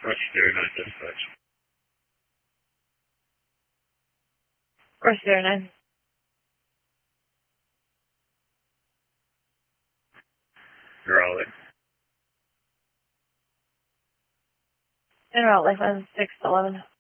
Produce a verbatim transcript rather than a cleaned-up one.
Rush zero nine dispatch. Rush zero nine. Raleigh. En route, life on six eleven.